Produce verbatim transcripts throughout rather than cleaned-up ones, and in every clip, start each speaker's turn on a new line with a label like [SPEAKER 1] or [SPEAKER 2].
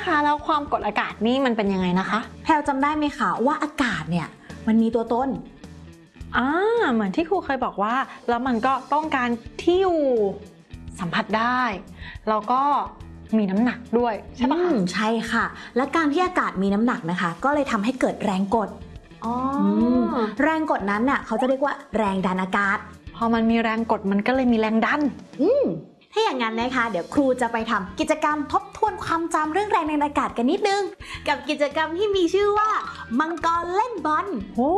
[SPEAKER 1] คะแล้วความกดอากาศนี่มันเป็นยังไงนะคะ
[SPEAKER 2] แพลวจำได้ไหมคะว่าอากาศเนี่ยมันมีตัวตน
[SPEAKER 1] อ่าเหมือนที่ครูเคยบอกว่าแล้วมันก็ต้องการที่อยู่สัมผัสได้แล้วก็มีน้ำหนักด้วยใช่ปะคะ
[SPEAKER 2] ใช่ค่ะและการที่อากาศมีน้ำหนักนะคะก็เลยทำให้เกิดแรงกด
[SPEAKER 1] อ๋อ
[SPEAKER 2] แรงกดนั้นน่ะเขาจะเรียกว่าแรงดันอากาศ
[SPEAKER 1] พอมันมีแรงกดมันก็เลยมีแรงดัน
[SPEAKER 2] อืมถ้าอย่างนั้นนะคะเดี๋ยวครูจะไปทำกิจกรรมทบทวนความจำเรื่องแรงดันอากาศกันนิดนึงกับกิจกรรมที่มีชื่อว่ามังกรเล่นบอล
[SPEAKER 1] โอ้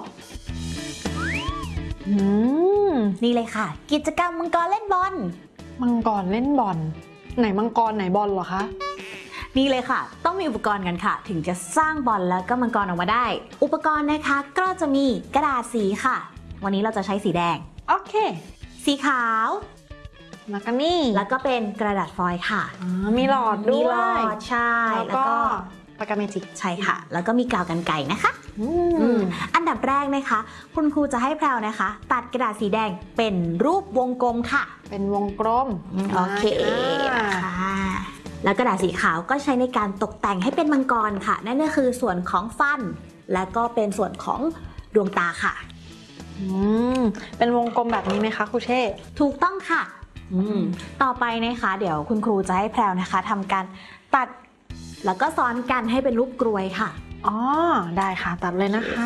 [SPEAKER 1] อืม
[SPEAKER 2] นี่เลยค่ะกิจกรรมมังกรเล่นบอล
[SPEAKER 1] มังกรเล่นบอลไหนมังกรไหนบอลเหรอคะ
[SPEAKER 2] นี่เลยค่ะต้องมีอุปกรณ์กันค่ะถึงจะสร้างบอลแล้วก็มังกรออกมาได้อุปกรณ์นะคะก็จะมีกระดาษสีค่ะวันนี้เราจะใช้สีแดง
[SPEAKER 1] โอเค
[SPEAKER 2] สีขาว
[SPEAKER 1] แล้วก็นี่
[SPEAKER 2] แล้วก็เป็นกระดาษฟอยล์ค่ะ
[SPEAKER 1] มีหลอดด้วยมีหลอ
[SPEAKER 2] ดใช่
[SPEAKER 1] แล้วก็ปากกาเมจิก
[SPEAKER 2] ใช่ค่ะแล้วก็มีกาวกรรไกรนะคะอันดับแรกนะคะคุณครูจะให้แพรวนะคะตัดกระดาษสีแดงเป็นรูปวงกลมค่ะ
[SPEAKER 1] เป็นวงกลม
[SPEAKER 2] โอเคค่ะแล้วกระดาษสีขาวก็ใช้ในการตกแต่งให้เป็นมังกรค่ะนั่นก็คือส่วนของฟันและก็เป็นส่วนของดวงตาค่ะ
[SPEAKER 1] อืมเป็นวงกลมแบบนี้ไหมคะครูเช่
[SPEAKER 2] ถูกต้องค่ะอืมต่อไปนะคะเดี๋ยวคุณครูจะให้แพรวนะคะทำการตัดแล้วก็ซ้อนกันให้เป็นรูปกรวยค่ะ
[SPEAKER 1] อ๋อได้ค่ะตัดเลยนะคะ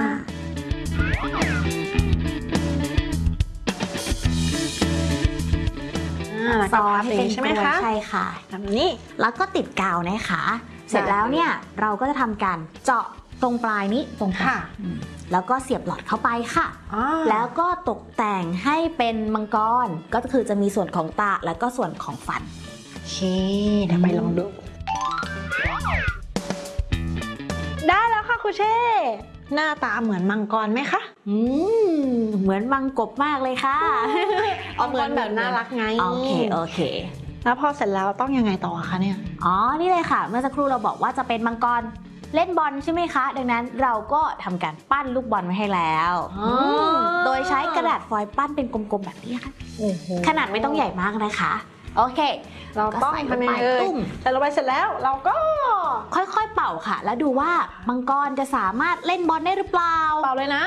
[SPEAKER 2] ซ้อนให้เป็นใช่ไหมคะใช่ค่ะ
[SPEAKER 1] แบบนี้
[SPEAKER 2] แล้วก็ติดกาวนะคะเสร็จแล้วเนี่ยเราก็จะทำการเจาะตรงปลายนี้ตรงค่ะแล้วก็เสียบหลอดเข้าไปค่ะแล้วก็ตกแต่งให้เป็นมังกรก็คือจะมีส่วนของตาแล้วก็ส่วนของฟัน
[SPEAKER 1] โอเคเดี๋ยวไปลองดูได้แล้วค่ะครูเช่หน้าตาเหมือนมังกรไหมคะ
[SPEAKER 2] อืมเหมือนมังกบมากเลยค่ะ
[SPEAKER 1] เอาเหมือนแบบน่ารักไง
[SPEAKER 2] โอเคโอเค
[SPEAKER 1] แล้วพอเสร็จแล้วต้องยังไงต่อคะเนี่ย
[SPEAKER 2] อ๋อนี่เลยค่ะเมื่อสักครู่เราบอกว่าจะเป็นมังกรเล่นบอลใช่ไหมคะดังนั้นเราก็ทำการปั้นลูกบอลไว้ให้แล้วโดยใช้กระดาษฟอยล์ปั้นเป็นกลมๆแบบนี้ค่ะขนาดไม่ต้องใหญ่มากนะคะโอเค
[SPEAKER 1] เราต้องทำยังไงเอ่ยแต่เราไปเสร็จแล้วเราก็
[SPEAKER 2] ค่อยๆเป่าค่ะแล้วดูว่ามังกรจะสามารถเล่นบอลได้หรือเปล่า
[SPEAKER 1] เป่าเลยนะ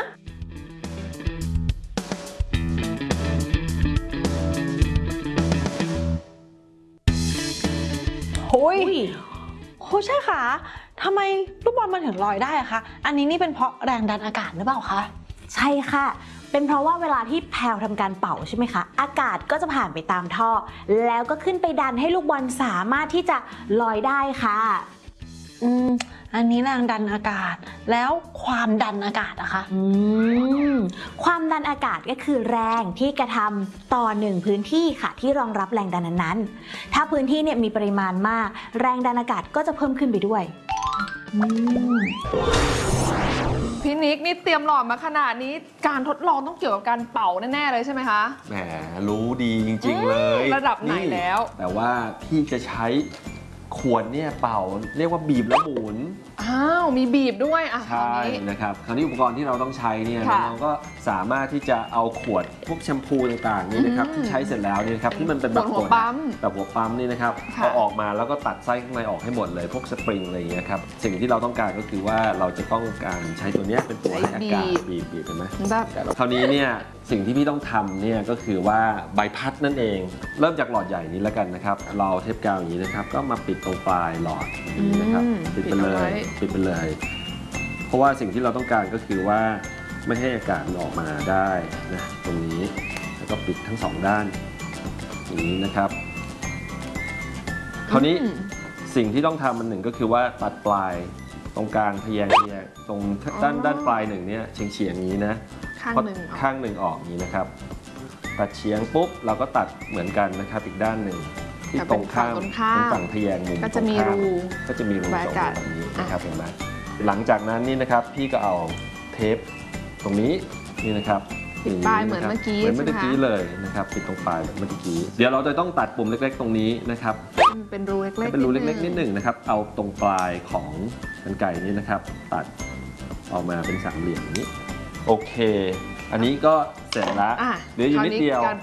[SPEAKER 1] โอ้ยโอ้ใช่ค่ะทำไมลูกบอลมันถึงลอยได้อะคะอันนี้นี่เป็นเพราะแรงดันอากาศหรือเปล่าคะ
[SPEAKER 2] ใช่ค่ะเป็นเพราะว่าเวลาที่แพลวทำการเป่าใช่ไหมคะอากาศก็จะผ่านไปตามท่อแล้วก็ขึ้นไปดันให้ลูกบอลสามารถที่จะลอยได้ค่ะ
[SPEAKER 1] อืมอันนี้แรงดันอากาศแล้วความดันอากาศอะคะ
[SPEAKER 2] อืมความดันอากาศก็คือแรงที่กระทำต่อหนึ่งพื้นที่ค่ะที่รองรับแรงดันนั้นๆถ้าพื้นที่เนี่ยมีปริมาณมากแรงดันอากาศก็จะเพิ่มขึ้นไปด้วย
[SPEAKER 3] พี่นิกนี่เตรียมหลอดมาขนาดนี้การทดลองต้องเกี่ยวกับการเป่าแน่ๆเลยใช่ไหมคะ
[SPEAKER 4] แหมรู้ดีจริงๆเลย
[SPEAKER 3] ระดับไหนแล้ว
[SPEAKER 4] แต่ว่าพี่จะใช้ขวดเนี่ยเป่าเรียกว่าบีบแล้วหมุน
[SPEAKER 3] อ้าวมีบีบด้วยอ่ะ
[SPEAKER 4] ใช่นะครับคราวนี้อุปกรณ์ที่เราต้องใช้เนี่ยเราก็สามารถที่จะเอาขวดพวกแชมพูต่างๆนี่นะครับที่ใช้เสร็จแล้วเนี่ยครับที่มันเป็นแบบ
[SPEAKER 3] หัวปั๊ม
[SPEAKER 4] แบบหัวปั๊มนี่นะครับเอาออกมาแล้วก็ตัดไส้ข้างในออกให้หมดเลยพวกสปริงอะไรอย่างเงี้ยครับสิ่งที่เราต้องการก็คือว่าเราจะต้องการใช้ตัวนี้เป็นตัวให้อากาศบีบบีบเห็นไหมคราวนี้เนี่ยสิ่งที่พี่ต้องทำเนี่ยก็คือว่าใบพัดนั่นเองเริ่มจากหลอดใหญ่นี้แล้วกันนะครับเราเทปกาวอย่างนี้นะครับก็มาปิดตรงปลายหลอดนี้นะครับปิดไปเลยปิดไปเลยเพราะว่าสิ่งที่เราต้องการก็คือว่าไม่ให้อากาศมันออกมาได้นะตรงนี้แล้วก็ปิดทั้งสองด้านอย่างนี้นะครับคราวนี้สิ่งที่ต้องทำมันหนึ่งก็คือว่าตัดปลายตรงกลางทะแยงทะแยงตรงด้านด้านปลายหนึ่งเนี่ยเฉียงเฉียงนี้นะ
[SPEAKER 3] ข้างหนึ่ง
[SPEAKER 4] ข้างหนึ่งออกนี้นะครับตัดเฉียงปุ๊บเราก็ตัดเหมือนกันนะครับอีกด้านหนึ่งที่ตรงข้ามเป็นฝั่งทะแยงมุม
[SPEAKER 3] ก็จะมีรู
[SPEAKER 4] ก็จะมีรูตรงแบบนี้นะครับเห็นไหมหลังจากนั้นนี่นะครับพี่ก็เอาเทปตรงนี้นี่นะครับ
[SPEAKER 3] ปิดปลายเหมือนเมื่อกี้
[SPEAKER 4] เหมือนเมื่อกี้เลยนะครับปิดตรงปลายแบบเมื่อกี้เดี๋ยวเราจะต้องตัดปุ่มเล็กๆตรงนี้นะครับ
[SPEAKER 3] เป็นรูเล็กๆ
[SPEAKER 4] เป็นรูเล็กๆนิดหนึ่งนะครับเอาตรงปลายของกรรไกรนี้นะครับตัดออกมาเป็นสามเหลี่ยมนี้โอเคอันนี้ก็เสร็จแล้วเหลืออยู่นิดเดียว